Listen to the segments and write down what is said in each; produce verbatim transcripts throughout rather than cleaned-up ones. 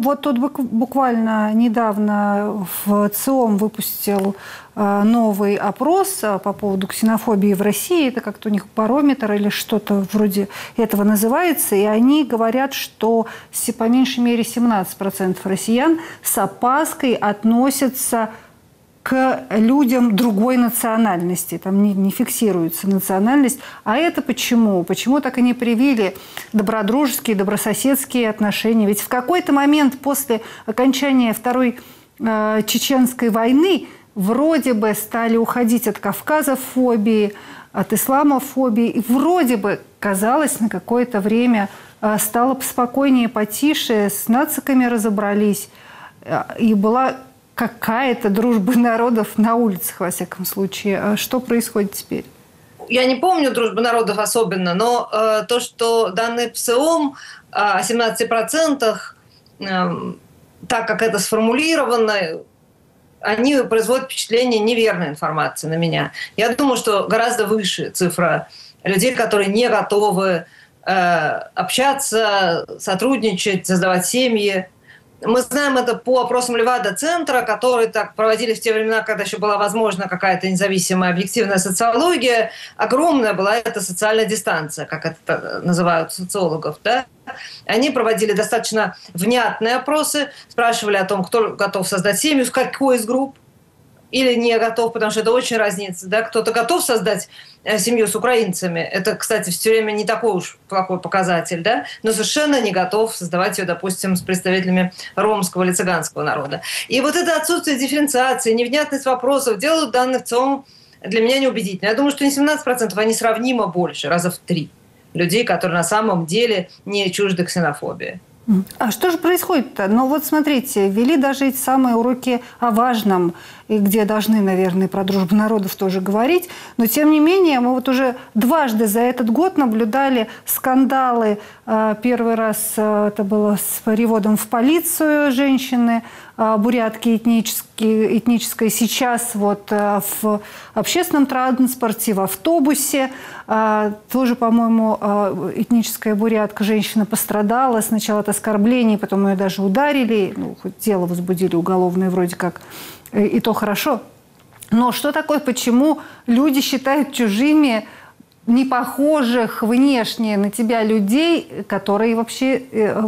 вот тут буквально недавно в ЦИОМ выпустил новый опрос по поводу ксенофобии в России. Это как-то у них барометр или что-то вроде этого называется. И они говорят, что по меньшей мере семнадцать процентов россиян с опаской относятся к людям другой национальности. Там не, не фиксируется национальность. А это почему? Почему так и не привили добродружеские, добрососедские отношения? Ведь в какой-то момент после окончания Второй э, Чеченской войны вроде бы стали уходить от кавказофобии, от исламофобии. И вроде бы, казалось, на какое-то время э, стало поспокойнее, потише, с нациками разобрались. Э, и была какая-то дружба народов на улицах, во всяком случае. Что происходит теперь? Я не помню дружбы народов особенно, но э, то, что данные ПСОМ о семнадцати процентах, э, так как это сформулировано, они производят впечатление неверной информации на меня. Я думаю, что гораздо выше цифра людей, которые не готовы э, общаться, сотрудничать, создавать семьи. Мы знаем это по опросам Левада-центра, которые так проводились в те времена, когда еще была возможна какая-то независимая объективная социология. Огромная была эта социальная дистанция, как это называют социологов. Да? Они проводили достаточно внятные опросы, спрашивали о том, кто готов создать семью, с какой из групп, или не готов, потому что это очень разнится. Да? Кто-то готов создать семью с украинцами. Это, кстати, все время не такой уж плохой показатель, да? Но совершенно не готов создавать ее, допустим, с представителями ромского или цыганского народа. И вот это отсутствие дифференциации, невнятность вопросов делают данные в целом для меня неубедительно. Я думаю, что не семнадцать процентов, а несравнимо больше, раза в три людей, которые на самом деле не чужды ксенофобии. А что же происходит-то? Ну вот смотрите, ввели даже эти самые уроки о важном, и где должны, наверное, про дружбу народов тоже говорить. Но тем не менее, мы вот уже дважды за этот год наблюдали скандалы. Первый раз это было с переводом в полицию женщины, бурятки этнические, этнической. Сейчас вот в общественном транспорте, в автобусе. Тоже, по-моему, этническая бурятка, женщина пострадала. Сначала от оскорблений, потом ее даже ударили. Ну, хоть дело возбудили уголовное вроде как. И то хорошо. Но что такое, почему люди считают чужими непохожих внешне на тебя людей, которые вообще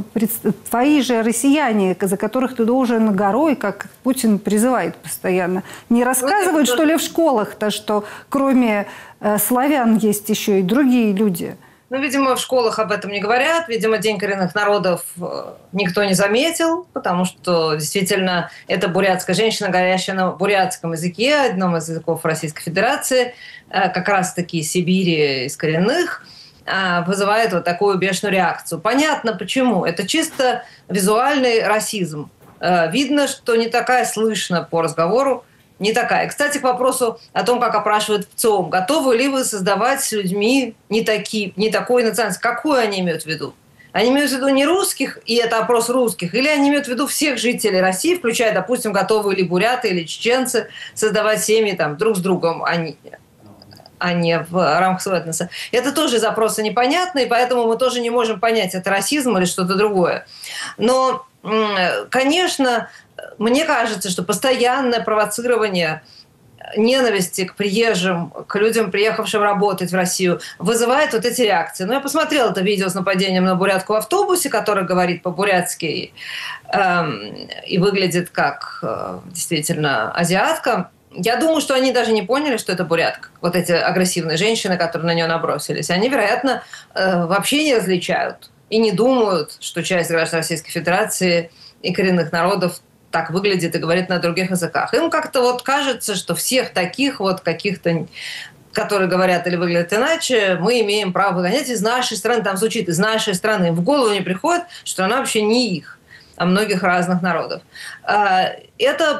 твои же россияне, за которых ты должен горой, как Путин призывает постоянно. Не рассказывают, что ли, в школах-то, что кроме славян есть еще и другие люди? Ну, видимо, в школах об этом не говорят. Видимо, День коренных народов никто не заметил, потому что действительно эта бурятская женщина, говорящая на бурятском языке, одном из языков Российской Федерации, как раз-таки Сибири из коренных, вызывает вот такую бешеную реакцию. Понятно, почему. Это чисто визуальный расизм. Видно, что не такая слышно по разговору, не такая. Кстати, к вопросу о том, как опрашивают в ЦИОМ. Готовы ли вы создавать с людьми не, такие, не такой национальности? Какую они имеют в виду? Они имеют в виду не русских, и это опрос русских, или они имеют в виду всех жителей России, включая, допустим, готовы ли буряты или чеченцы создавать семьи там, друг с другом, а не, а не в рамках своего этноса. Это тоже запросы непонятные, поэтому мы тоже не можем понять, это расизм или что-то другое. Но, конечно, мне кажется, что постоянное провоцирование ненависти к приезжим, к людям, приехавшим работать в Россию, вызывает вот эти реакции. Но я посмотрела это видео с нападением на бурятку в автобусе, который говорит по-бурятски э, и выглядит как э, действительно азиатка. Я думаю, что они даже не поняли, что это бурятка. Вот эти агрессивные женщины, которые на нее набросились. Они, вероятно, э, вообще не различают и не думают, что часть граждан Российской Федерации и коренных народов так выглядит и говорит на других языках. Им как-то вот кажется, что всех таких вот каких-то, которые говорят или выглядят иначе, мы имеем право выгонять из нашей страны. Там звучит «из нашей страны». В голову не приходит, что она вообще не их, а многих разных народов. Это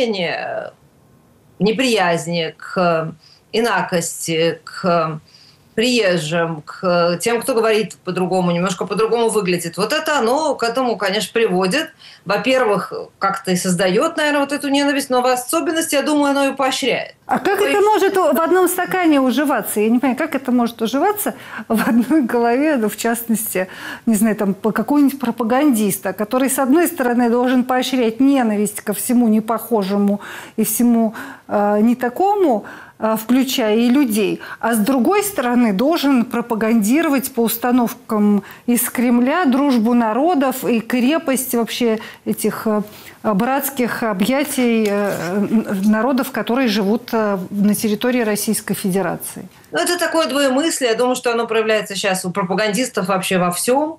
поощрение неприязни к инакости, к приезжим, к тем, кто говорит по-другому, немножко по-другому выглядит. Вот это оно к этому, конечно, приводит. Во-первых, как-то и создает, наверное, вот эту ненависть, но в особенности, я думаю, оно и поощряет. А как это может в одном стакане уживаться? Я не понимаю, как это может уживаться в одной голове, ну, в частности, не знаю, там, какого-нибудь пропагандиста, который, с одной стороны, должен поощрять ненависть ко всему непохожему и всему э, не такому, э, включая и людей, а с другой стороны, должен пропагандировать по установкам из Кремля дружбу народов и крепость вообще этих э, братских объятий э, народов, которые живут на территории Российской Федерации. Ну, это такое двоемыслие. Я думаю, что оно проявляется сейчас у пропагандистов вообще во всем,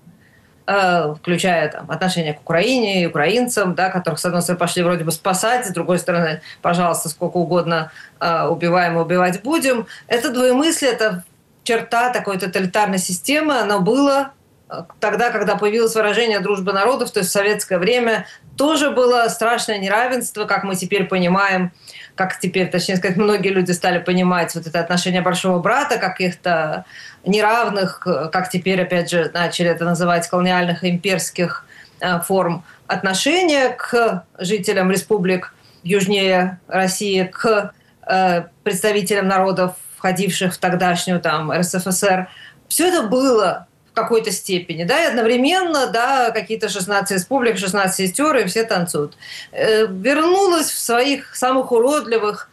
э, включая там, отношения к Украине и украинцам, да, которых, с одной стороны, пошли вроде бы спасать, с другой стороны, пожалуйста, сколько угодно э, убиваем и убивать будем. Это двоемыслие, это черта такой тоталитарной системы. Оно было тогда, когда появилось выражение «дружба народов», то есть в советское время, тоже было страшное неравенство, как мы теперь понимаем, как теперь, точнее сказать, многие люди стали понимать вот это отношение большого брата, каких-то неравных, как теперь, опять же, начали это называть, колониальных и имперских форм отношения к жителям республик южнее России, к представителям народов, входивших в тогдашнюю там эр эс эф эс эр. Все это было в какой-то степени, да, и одновременно, да, какие-то шестнадцать республик, шестнадцать сестер, и все танцуют. Э, вернулась в своих самых уродливых,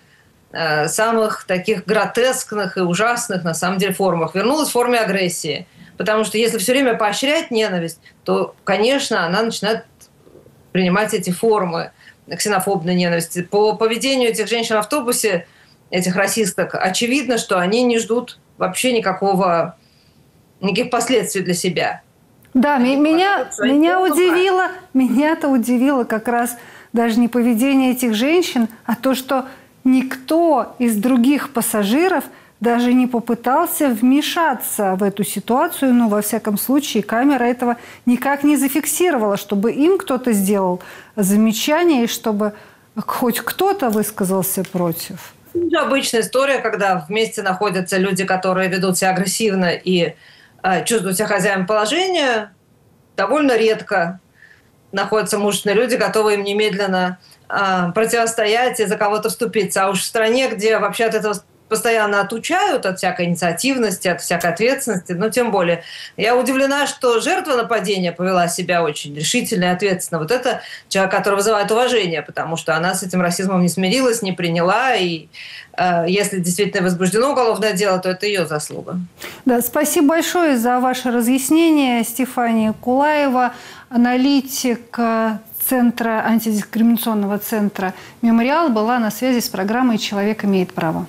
э, самых таких гротескных и ужасных, на самом деле, формах. Вернулась в форме агрессии. Потому что если все время поощрять ненависть, то, конечно, она начинает принимать эти формы ксенофобной ненависти. По поведению этих женщин в автобусе, этих расисток, очевидно, что они не ждут вообще никакого никаких последствий для себя. Да, Они меня, меня удивило, меня-то удивило как раз даже не поведение этих женщин, а то, что никто из других пассажиров даже не попытался вмешаться в эту ситуацию. Ну, во всяком случае, камера этого никак не зафиксировала, чтобы им кто-то сделал замечание, и чтобы хоть кто-то высказался против. Это обычная история, когда вместе находятся люди, которые ведут себя агрессивно и чувствуют себя хозяин положения, довольно редко находятся мужественные люди, готовые им немедленно э, противостоять и за кого-то вступиться. А уж в стране, где вообще от этого постоянно отучают, от всякой инициативности, от всякой ответственности, ну, тем более. Я удивлена, что жертва нападения повела себя очень решительно и ответственно. Вот это человек, который вызывает уважение, потому что она с этим расизмом не смирилась, не приняла, и э, если действительно возбуждено уголовное дело, то это ее заслуга. Да, спасибо большое за ваше разъяснение. Стефания Кулаева, аналитик Центра, антидискриминационного центра «Мемориал», была на связи с программой «Человек имеет право».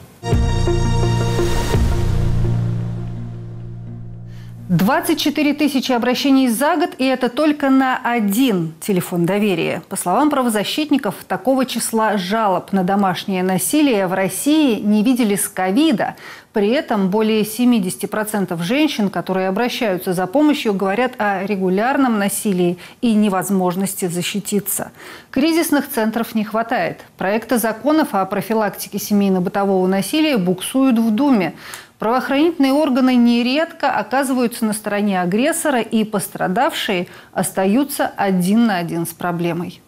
двадцать четыре тысячи обращений за год, и это только на один телефон доверия. По словам правозащитников, такого числа жалоб на домашнее насилие в России не видели с ковида. При этом более семьдесят процентов женщин, которые обращаются за помощью, говорят о регулярном насилии и невозможности защититься. Кризисных центров не хватает. Проекты законов о профилактике семейно-бытового насилия буксуют в Думе. Правоохранительные органы нередко оказываются на стороне агрессора, и пострадавшие остаются один на один с проблемой.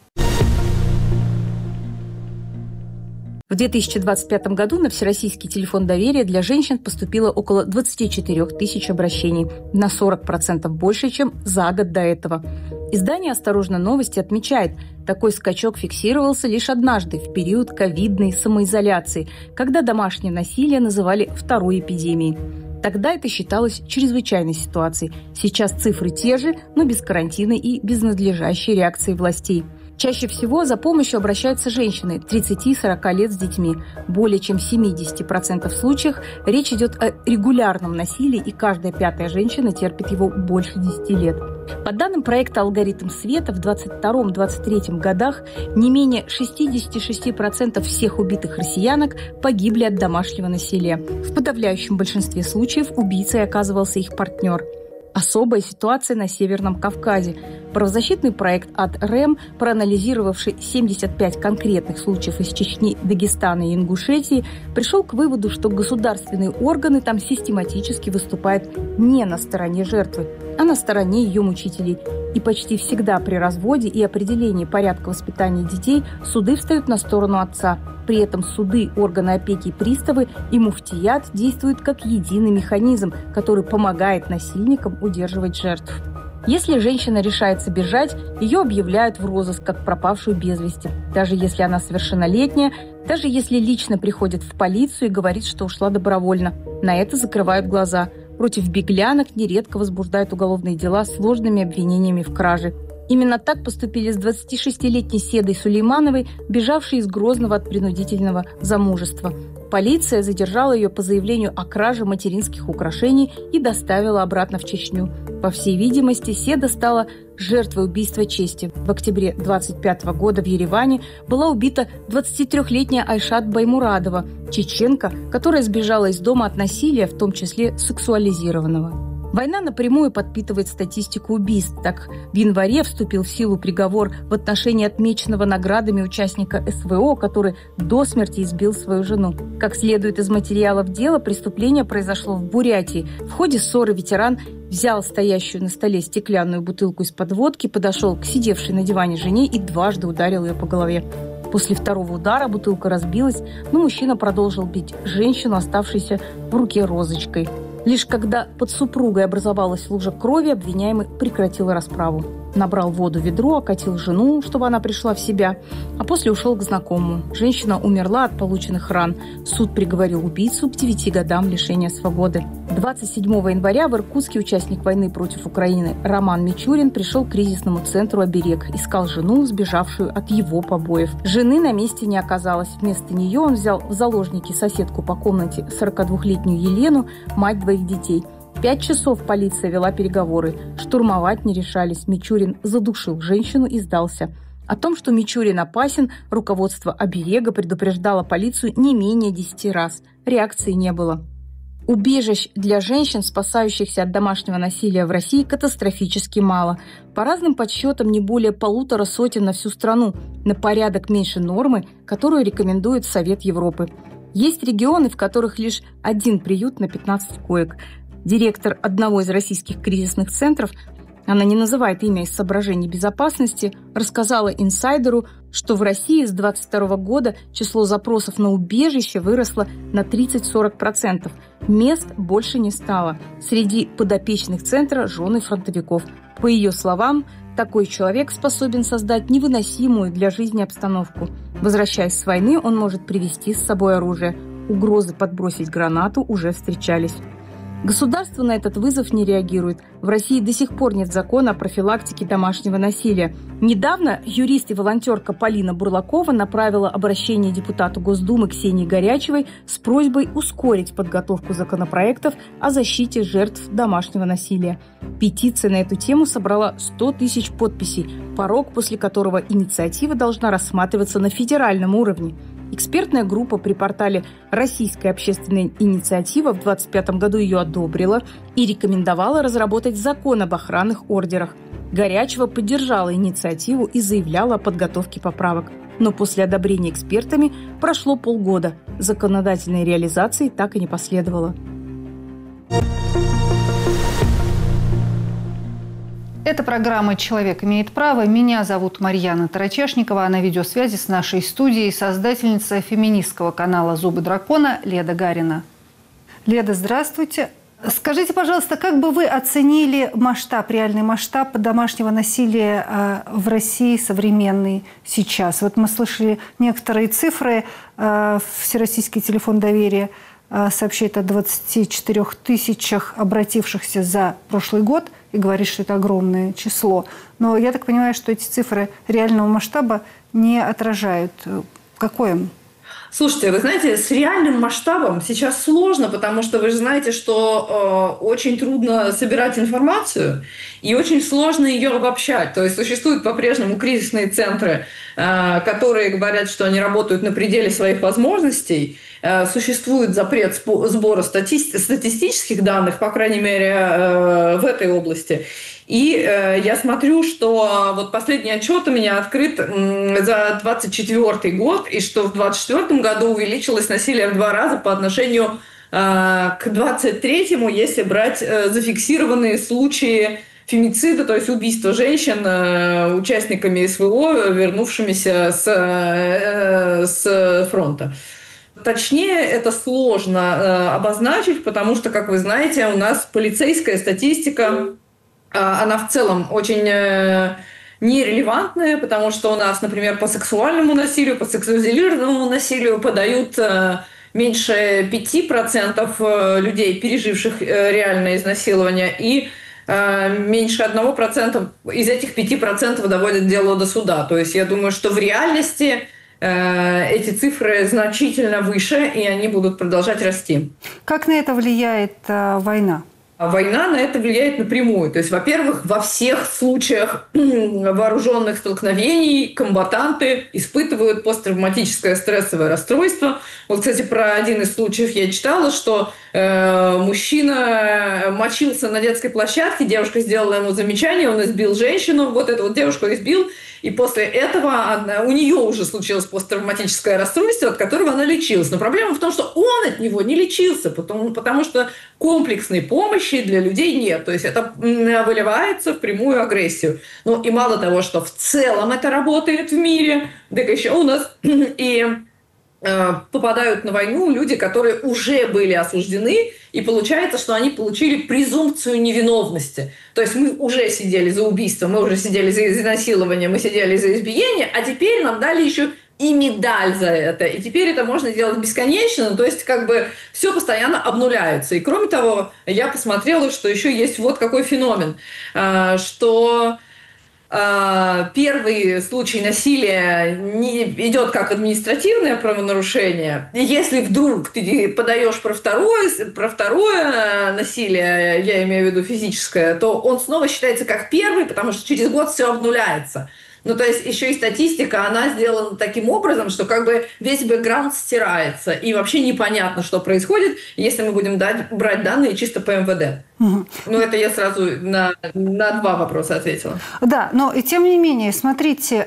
В две тысячи двадцать пятом году на Всероссийский телефон доверия для женщин поступило около двадцать четыре тысячи обращений, на сорок процентов больше, чем за год до этого. Издание «Осторожно, новости» отмечает, такой скачок фиксировался лишь однажды, в период ковидной самоизоляции, когда домашнее насилие называли второй эпидемией. Тогда это считалось чрезвычайной ситуацией. Сейчас цифры те же, но без карантина и без надлежащей реакции властей. Чаще всего за помощью обращаются женщины тридцати-сорока лет с детьми. Более чем в семидесяти процентах случаев речь идет о регулярном насилии, и каждая пятая женщина терпит его больше десяти лет. По данным проекта «Алгоритм света», в двадцать втором — двадцать третьем годах не менее шестьдесят шесть процентов всех убитых россиянок погибли от домашнего насилия. В подавляющем большинстве случаев убийцей оказывался их партнер. Особая ситуация на Северном Кавказе. Правозащитный проект от РЭМ, проанализировавший семьдесят пять конкретных случаев из Чечни, Дагестана и Ингушетии, пришел к выводу, что государственные органы там систематически выступают не на стороне жертвы, а на стороне ее мучителей. И почти всегда при разводе и определении порядка воспитания детей суды встают на сторону отца. При этом суды, органы опеки и приставы и муфтият действуют как единый механизм, который помогает насильникам удерживать жертв. Если женщина решается бежать, ее объявляют в розыск как пропавшую без вести. Даже если она совершеннолетняя, даже если лично приходит в полицию и говорит, что ушла добровольно. На это закрывают глаза. Против беглянок нередко возбуждают уголовные дела с сложными обвинениями в краже. Именно так поступили с двадцатишестилетней Седой Сулеймановой, бежавшей из Грозного от принудительного замужества. Полиция задержала ее по заявлению о краже материнских украшений и доставила обратно в Чечню. По всей видимости, Седа стала жертвой убийства чести. В октябре двадцать пятого года в Ереване была убита двадцатитрёхлетняя Айшат Баймурадова, чеченка, которая сбежала из дома от насилия, в том числе сексуализированного. Война напрямую подпитывает статистику убийств. Так, в январе вступил в силу приговор в отношении отмеченного наградами участника СВО, который до смерти избил свою жену. Как следует из материалов дела, преступление произошло в Бурятии. В ходе ссоры ветеран взял стоящую на столе стеклянную бутылку из-под водки, подошел к сидевшей на диване жене и дважды ударил ее по голове. После второго удара бутылка разбилась, но мужчина продолжил бить женщину, оставшейся в руке розочкой. Лишь когда под супругой образовалась лужа крови, обвиняемый прекратил расправу. Набрал воду в ведро, окатил жену, чтобы она пришла в себя, а после ушел к знакомому. Женщина умерла от полученных ран. Суд приговорил убийцу к девяти годам лишения свободы. двадцать седьмого января в Иркутске участник войны против Украины Роман Мичурин пришел к кризисному центру «Оберег». Искал жену, сбежавшую от его побоев. Жены на месте не оказалось. Вместо нее он взял в заложники соседку по комнате сорокадвухлетнюю Елену, мать двоих детей. Пять часов полиция вела переговоры. Штурмовать не решались. Мичурин задушил женщину и сдался. О том, что Мичурин опасен, руководство «Оберега» предупреждало полицию не менее десяти раз. Реакции не было. Убежищ для женщин, спасающихся от домашнего насилия в России, катастрофически мало. По разным подсчетам, не более полутора сотен на всю страну, на порядок меньше нормы, которую рекомендует Совет Европы. Есть регионы, в которых лишь один приют на пятнадцать коек. Директор одного из российских кризисных центров, она не называет имя из соображений безопасности, рассказала инсайдеру, что в России с двадцать второго года число запросов на убежище выросло на тридцать-сорок процентов. Мест больше не стало. Среди подопечных центра жены фронтовиков. По ее словам, такой человек способен создать невыносимую для жизни обстановку. Возвращаясь с войны, он может привезти с собой оружие. Угрозы подбросить гранату уже встречались. Государство на этот вызов не реагирует. В России до сих пор нет закона о профилактике домашнего насилия. Недавно юрист и волонтерка Полина Бурлакова направила обращение депутату Госдумы Ксении Горячевой с просьбой ускорить подготовку законопроектов о защите жертв домашнего насилия. Петиция на эту тему собрала сто тысяч подписей, порог, после которого инициатива должна рассматриваться на федеральном уровне. Экспертная группа при портале «Российская общественная инициатива» в двадцать пятом году ее одобрила и рекомендовала разработать закон об охранных ордерах. Горячева поддержала инициативу и заявляла о подготовке поправок. Но после одобрения экспертами прошло полгода. Законодательной реализации так и не последовало. Это программа «Человек имеет право». Меня зовут Марьяна Тарачешникова, а на видеосвязи с нашей студией создательница феминистского канала «Зубы дракона» Леда Гарина. Леда, здравствуйте. Скажите, пожалуйста, как бы вы оценили масштаб, реальный масштаб домашнего насилия в России современный сейчас? Вот мы слышали некоторые цифры. Всероссийский телефон доверия сообщает о двадцати четырёх тысячах обратившихся за прошлый год и говорит, что это огромное число. Но я так понимаю, что эти цифры реального масштаба не отражают. Какой он? Слушайте, вы знаете, с реальным масштабом сейчас сложно, потому что вы же знаете, что э, очень трудно собирать информацию и очень сложно ее обобщать. То есть существуют по-прежнему кризисные центры, э, которые говорят, что они работают на пределе своих возможностей. Э, существует запрет сбора стати- статистических данных, по крайней мере, э, в этой области. И э, я смотрю, что вот последний отчет у меня открыт м, за двадцать четвёртый год, и что в двадцать четвёртом году увеличилось насилие в два раза по отношению э, к двадцать третьему, если брать э, зафиксированные случаи фемицида, то есть убийства женщин э, участниками СВО, вернувшимися с, э, с фронта. Точнее, это сложно э, обозначить, потому что, как вы знаете, у нас полицейская статистика, она в целом очень нерелевантная, потому что у нас, например, по сексуальному насилию, по сексуализированному насилию подают меньше пяти процентов людей, переживших реальное изнасилование, и меньше одного процента из этих пяти процентов доводят дело до суда. То есть я думаю, что в реальности эти цифры значительно выше, и они будут продолжать расти. Как на это влияет война? Война на это влияет напрямую. То есть, во-первых, во всех случаях вооруженных столкновений комбатанты испытывают посттравматическое стрессовое расстройство. Вот, кстати, про один из случаев я читала, что э, мужчина мочился на детской площадке, девушка сделала ему замечание, он избил женщину, вот эту вот девушку избил, и после этого она, у нее уже случилось посттравматическое расстройство, от которого она лечилась. Но проблема в том, что он от него не лечился, потому, потому что комплексной помощи для людей нет. То есть это выливается в прямую агрессию. Ну и мало того, что в целом это работает в мире, так еще у нас и э, попадают на войну люди, которые уже были осуждены, и получается, что они получили презумпцию невиновности. То есть мы уже сидели за убийство, мы уже сидели за изнасилование, мы сидели за избиение, а теперь нам дали еще и медаль за это. И теперь это можно делать бесконечно, то есть как бы все постоянно обнуляется. И кроме того, я посмотрела, что еще есть вот какой феномен, что первый случай насилия не идет как административное правонарушение. И если вдруг ты подаешь про второе, про второе насилие, я имею в виду физическое, то он снова считается как первый, потому что через год все обнуляется. Ну, то есть еще и статистика, она сделана таким образом, что как бы весь бэкграунд стирается, и вообще непонятно, что происходит, если мы будем дать, брать данные чисто по эм вэ дэ. Угу. Ну, это я сразу на, на два вопроса ответила. Да, но и тем не менее, смотрите,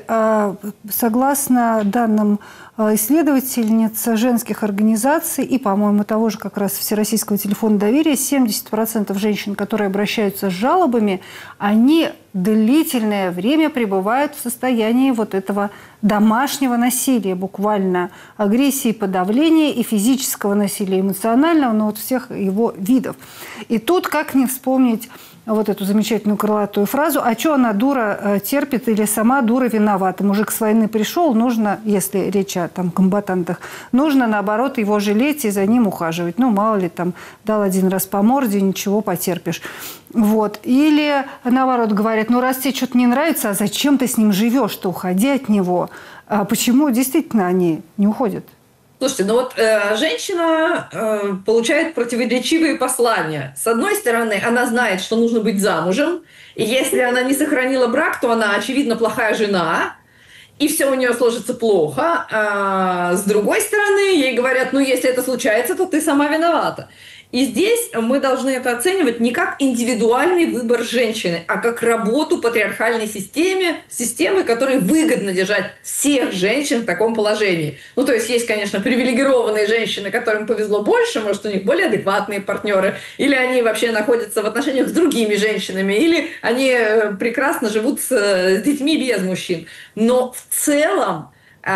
согласно данным исследовательниц женских организаций и, по-моему, того же как раз Всероссийского телефона доверия, семьдесят процентов женщин, которые обращаются с жалобами, они длительное время пребывают в состоянии вот этого домашнего насилия, буквально агрессии, подавления и физического насилия, эмоционального, но вот всех его видов. И тут как не вспомнить вот эту замечательную крылатую фразу: «А что она, дура, терпит или сама дура виновата? Мужик с войны пришел, нужно, если речь о там, комбатантах, нужно, наоборот, его жалеть и за ним ухаживать. Ну, мало ли, там, дал один раз по морде, ничего, потерпишь». Вот. Или, наоборот, говорят: ну, раз тебе что-то не нравится, а зачем ты с ним живешь-то, уходи от него. А почему действительно они не уходят? Слушайте, ну вот э, женщина э, получает противоречивые послания. С одной стороны, она знает, что нужно быть замужем, и если она не сохранила брак, то она, очевидно, плохая жена, и все у нее сложится плохо. А с другой стороны, ей говорят: ну, если это случается, то ты сама виновата. И здесь мы должны это оценивать не как индивидуальный выбор женщины, а как работу патриархальной системы, системы, которой выгодно держать всех женщин в таком положении. Ну, то есть есть, конечно, привилегированные женщины, которым повезло больше, может, у них более адекватные партнеры, или они вообще находятся в отношениях с другими женщинами, или они прекрасно живут с, с детьми без мужчин. Но в целом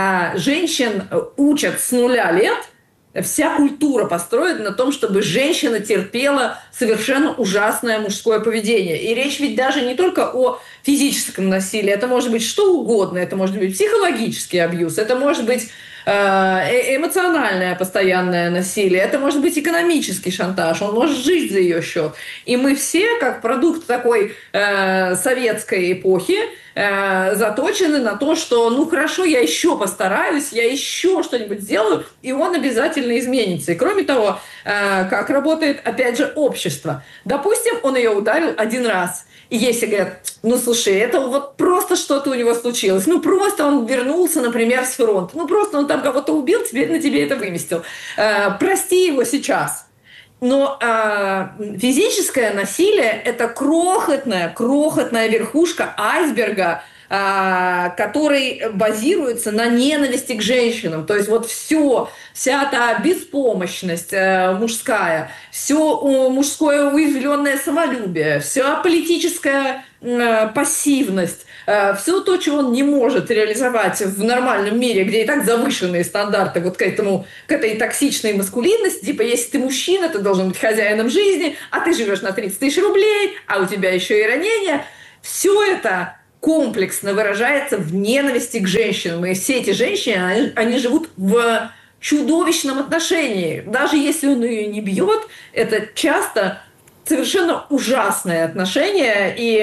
женщин учат с нуля лет. Вся культура построена на том, чтобы женщина терпела совершенно ужасное мужское поведение. И речь ведь даже не только о физическом насилии, это может быть что угодно, это может быть психологический абьюз, это может быть эмоциональное постоянное насилие, это может быть экономический шантаж, он может жить за ее счет. И мы все, как продукт такой э, советской эпохи, э, заточены на то, что ну хорошо, я еще постараюсь, я еще что-нибудь сделаю, и он обязательно изменится. И кроме того, э, как работает, опять же, общество. Допустим, он ее ударил один раз. И если говорят, ну, слушай, это вот просто что-то у него случилось. Ну, просто он вернулся, например, с фронта. Ну, просто он там кого-то убил, теперь на тебе это выместил. Э, прости его сейчас. Но э, физическое насилие – это крохотная, крохотная верхушка айсберга, э, который базируется на ненависти к женщинам. То есть вот все, вся та беспомощность э, мужская, все э, мужское уязвленное самолюбие, вся политическая э, пассивность, э, все то, чего он не может реализовать в нормальном мире, где и так завышенные стандарты вот к этому, к этой токсичной маскулинности, типа если ты мужчина, ты должен быть хозяином жизни, а ты живешь на тридцать тысяч рублей, а у тебя еще и ранения, все это комплексно выражается в ненависти к женщинам. И все эти женщины, они, они живут в чудовищном отношении. Даже если он ее не бьет, это часто совершенно ужасное отношение, и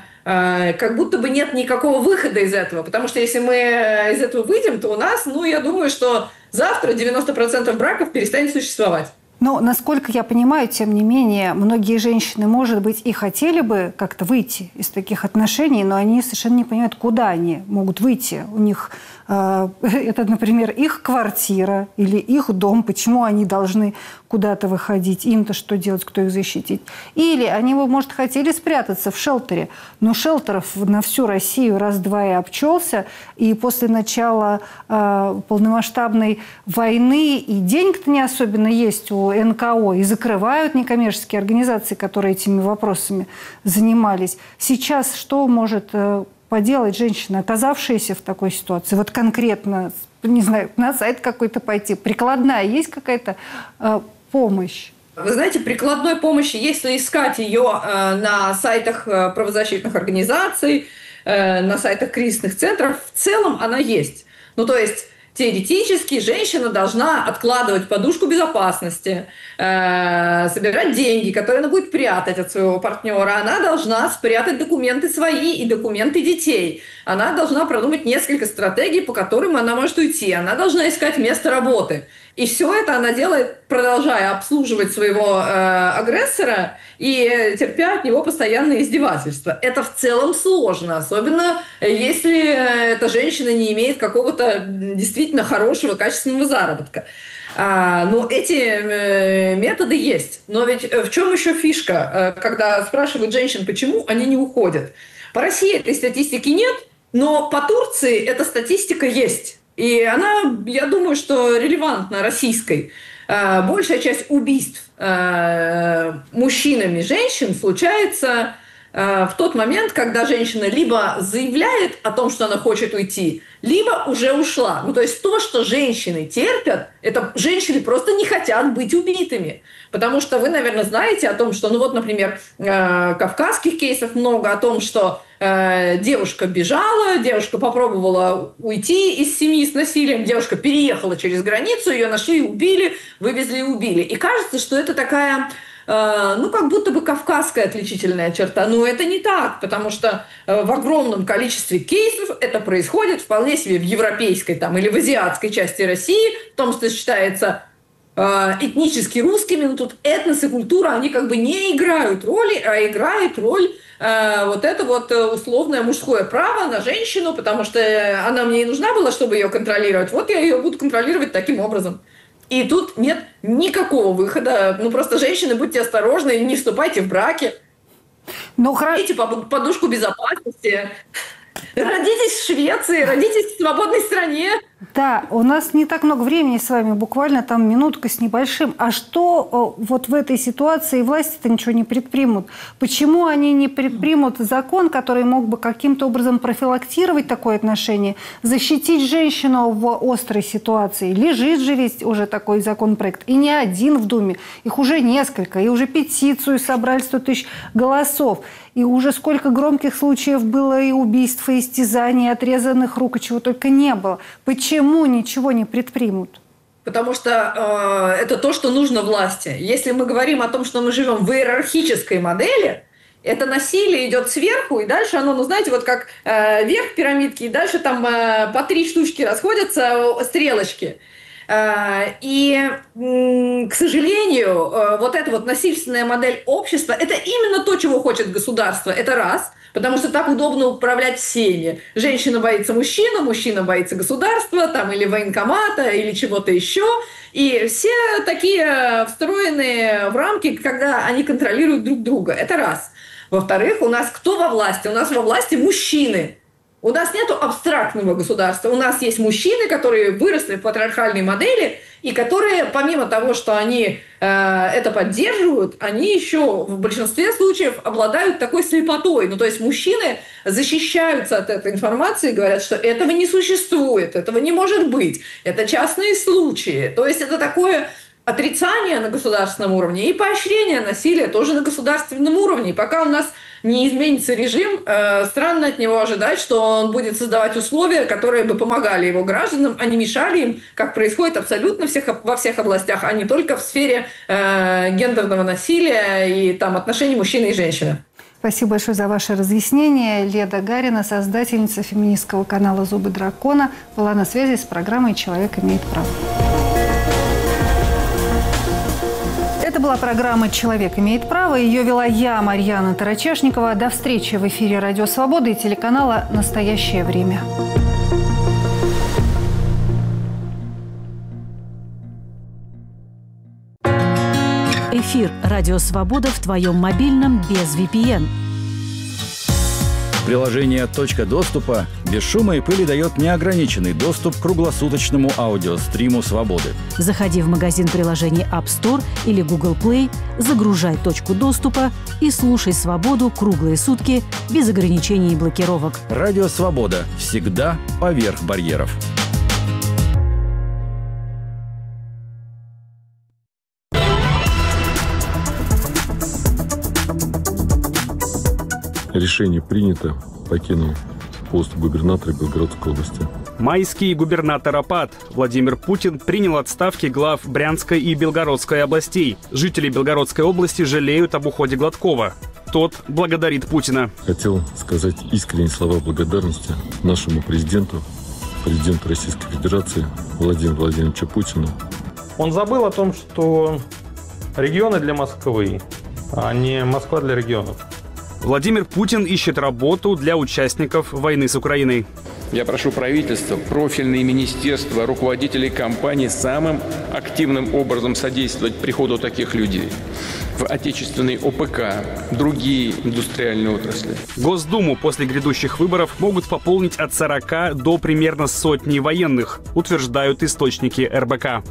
э, как будто бы нет никакого выхода из этого. Потому что если мы из этого выйдем, то у нас, ну, я думаю, что завтра девяносто процентов браков перестанет существовать. Но, насколько я понимаю, тем не менее, многие женщины, может быть, и хотели бы как-то выйти из таких отношений, но они совершенно не понимают, куда они могут выйти. У них э, это, например, их квартира или их дом, почему они должны куда-то выходить, им-то что делать, кто их защитить. Или они, может, хотели спрятаться в шелтере, но шелтеров на всю Россию раз-два и обчелся, и после начала э, полномасштабной войны и денег-то не особенно есть у эн ка о, и закрывают некоммерческие организации, которые этими вопросами занимались. Сейчас что может э, поделать женщина, оказавшаяся в такой ситуации? Вот конкретно, не знаю, на сайт какой-то пойти, прикладная есть какая-то э, помощь? Вы знаете, прикладной помощи, если искать ее э, на сайтах правозащитных организаций, э, на сайтах кризисных центров, в целом она есть. Ну, то есть теоретически женщина должна откладывать подушку безопасности, э, собирать деньги, которые она будет прятать от своего партнера. Она должна спрятать документы свои и документы детей. Она должна продумать несколько стратегий, по которым она может уйти. Она должна искать место работы. И все это она делает, продолжая обслуживать своего э, агрессора и терпя от него постоянные издевательства. Это в целом сложно, особенно если эта женщина не имеет какого-то действительно хорошего, качественного заработка. А, но эти э, методы есть. Но ведь в чем еще фишка, э, когда спрашивают женщин, почему они не уходят? По России этой статистики нет, но по Турции эта статистика есть. И она, я думаю, что релевантна российской. Большая часть убийств мужчинами женщин случается в тот момент, когда женщина либо заявляет о том, что она хочет уйти, либо уже ушла. Ну, то есть то, что женщины терпят, это женщины просто не хотят быть убитыми. Потому что вы, наверное, знаете о том, что, ну вот, например, кавказских кейсов много, о том, что девушка бежала, девушка попробовала уйти из семьи с насилием, девушка переехала через границу, ее нашли, убили, вывезли и убили. И кажется, что это такая, ну, как будто бы кавказская отличительная черта. Но это не так, потому что в огромном количестве кейсов это происходит вполне себе в европейской там, или в азиатской части России, в том, что считается этнически русскими, но тут этнос и культура, они как бы не играют роли, а играет роль э, вот это вот условное мужское право на женщину, потому что она мне и нужна была, чтобы ее контролировать. Вот я ее буду контролировать таким образом. И тут нет никакого выхода. Ну, просто женщины, будьте осторожны, не вступайте в браки. Ну, Берите подушку безопасности. Родитесь в Швеции, родитесь в свободной стране. Да, у нас не так много времени с вами, буквально там минутка с небольшим. А что вот в этой ситуации власти-то ничего не предпримут? Почему они не предпримут закон, который мог бы каким-то образом профилактировать такое отношение, защитить женщину в острой ситуации? Лежит же ведь уже такой законопроект. И не один в Думе, их уже несколько. И уже петицию собрали сто тысяч голосов. И уже сколько громких случаев было и убийств, и истязаний, и отрезанных рук, и чего только не было. Почему ничего не предпримут? Потому что э, это то, что нужно власти. Если мы говорим о том, что мы живем в иерархической модели, это насилие идет сверху, и дальше оно, ну знаете, вот как э, верх пирамидки, и дальше там э, по три штучки расходятся стрелочки. И, к сожалению, вот эта вот насильственная модель общества – это именно то, чего хочет государство. Это раз, потому что так удобно управлять всеми. Женщина боится мужчину, мужчина боится государства, там, или военкомата, или чего-то еще. И все такие встроенные в рамки, когда они контролируют друг друга. Это раз. Во-вторых, у нас кто во власти? У нас во власти мужчины. У нас нет абстрактного государства. У нас есть мужчины, которые выросли в патриархальной модели, и которые, помимо того, что они э, это поддерживают, они еще в большинстве случаев обладают такой слепотой. Ну, то есть мужчины защищаются от этой информации и говорят, что этого не существует, этого не может быть. Это частные случаи. То есть это такое отрицание на государственном уровне и поощрение насилия тоже на государственном уровне. И пока у нас не изменится режим, э, странно от него ожидать, что он будет создавать условия, которые бы помогали его гражданам, а не мешали им, как происходит абсолютно всех, во всех областях, а не только в сфере э, гендерного насилия и там, отношений мужчины и женщины. Спасибо большое за ваше разъяснение. Леда Гарина, создательница феминистского канала «Зубы дракона», была на связи с программой «Человек имеет право». Это была программа «Человек имеет право». Ее вела я, Марьяна Тарачешникова. До встречи в эфире «Радио Свобода» и телеканала «Настоящее время». Эфир «Радио Свобода» в твоем мобильном без ви пи эн. Приложение «Точка доступа» без шума и пыли дает неограниченный доступ к круглосуточному аудиостриму «Свободы». Заходи в магазин приложений App Store или Google Play, загружай «Точку доступа» и слушай «Свободу» круглые сутки без ограничений и блокировок. Радио «Свобода» всегда поверх барьеров. Решение принято. Покинул пост губернатора Белгородской области. Майский губернатор Апат Владимир Путин принял отставки глав Брянской и Белгородской областей. Жители Белгородской области жалеют об уходе Гладкова. Тот благодарит Путина. Хотел сказать искренние слова благодарности нашему президенту, президенту Российской Федерации Владимиру Владимировичу Путину. Он забыл о том, что регионы для Москвы, а не Москва для регионов. Владимир Путин ищет работу для участников войны с Украиной. Я прошу правительство, профильные министерства, руководителей компаний самым активным образом содействовать приходу таких людей в отечественный о пэ ка, другие индустриальные отрасли. Госдуму после грядущих выборов могут пополнить от сорока до примерно сотни военных, утверждают источники эр бэ ка.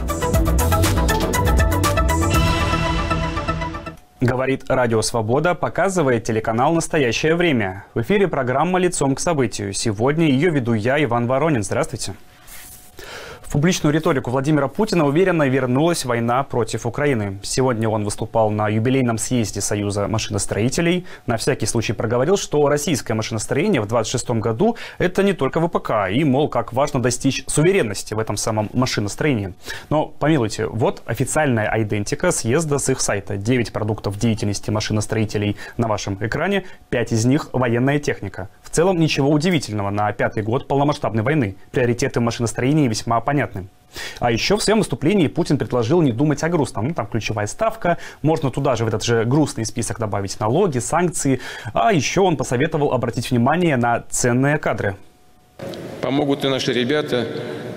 Говорит Радио Свобода, показывает телеканал «Настоящее время». В эфире программа «Лицом к событию». Сегодня ее веду я, Иван Воронин. Здравствуйте. В публичную риторику Владимира Путина уверенно вернулась война против Украины. Сегодня он выступал на юбилейном съезде Союза машиностроителей. На всякий случай проговорил, что российское машиностроение в двадцать шестом году – это не только вэ пэ ка, и, мол, как важно достичь суверенности в этом самом машиностроении. Но, помилуйте, вот официальная айдентика съезда с их сайта. девять продуктов деятельности машиностроителей на вашем экране, пять из них – военная техника. В целом ничего удивительного на пятый год полномасштабной войны. Приоритеты в машиностроении весьма понятны. А еще в своем выступлении Путин предложил не думать о грустном. Ну, там ключевая ставка, можно туда же в этот же грустный список добавить налоги, санкции. А еще он посоветовал обратить внимание на ценные кадры. Помогут и наши ребята,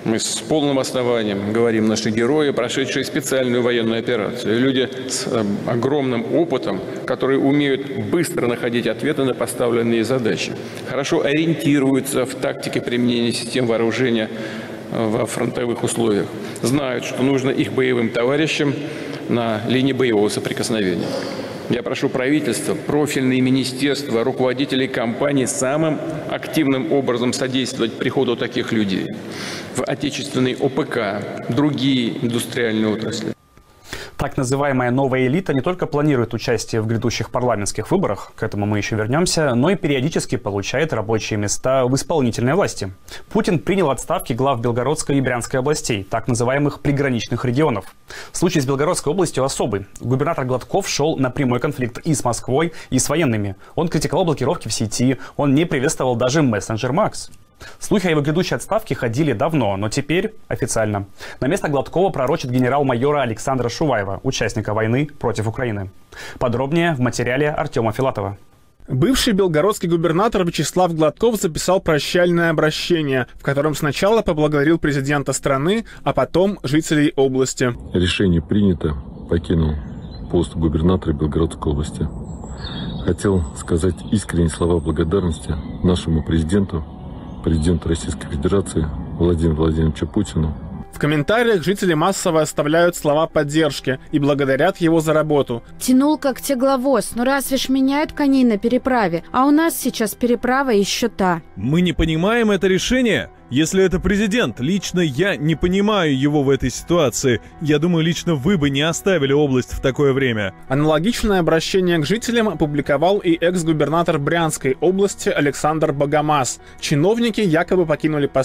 Мы с полным основанием говорим, наши герои, прошедшие специальную военную операцию, люди с огромным опытом, которые умеют быстро находить ответы на поставленные задачи, хорошо ориентируются в тактике применения систем вооружения во фронтовых условиях, знают, что нужно их боевым товарищам на линии боевого соприкосновения. Я прошу правительство, профильные министерства, руководителей компаний самым активным образом содействовать приходу таких людей в отечественный ОПК, другие индустриальные отрасли. Так называемая новая элита не только планирует участие в грядущих парламентских выборах, к этому мы еще вернемся, но и периодически получает рабочие места в исполнительной власти. Путин принял отставки глав Белгородской и Брянской областей, так называемых приграничных регионов. Случай с Белгородской областью особый. Губернатор Гладков шел на прямой конфликт и с Москвой, и с военными. Он критиковал блокировки в сети, он не приветствовал даже мессенджер Макс. Слухи о его грядущей отставке ходили давно, но теперь официально. На место Гладкова пророчит генерал-майора Александра Шуваева, участника войны против Украины. Подробнее в материале Артема Филатова. Бывший белгородский губернатор Вячеслав Гладков записал прощальное обращение, в котором сначала поблагодарил президента страны, а потом жителей области. Решение принято, покинул пост губернатора Белгородской области. Хотел сказать искренние слова благодарности нашему президенту, президенту Российской Федерации Владимиру Владимировичу Путину. В комментариях жители массово оставляют слова поддержки и благодарят его за работу. Тянул как тегловоз, но разве ж меняют коней на переправе? А у нас сейчас переправа еще та. Мы не понимаем это решение. Если это президент, лично я не понимаю его в этой ситуации. Я думаю, лично вы бы не оставили область в такое время. Аналогичное обращение к жителям опубликовал и экс-губернатор Брянской области Александр Богомаз. Чиновники якобы покинули посты